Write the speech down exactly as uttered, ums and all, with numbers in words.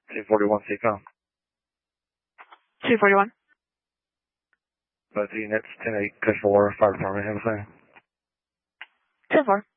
two forty-one Seacom. two forty-one. Both units, ten eight, code four, fire department, have a thing. ten four.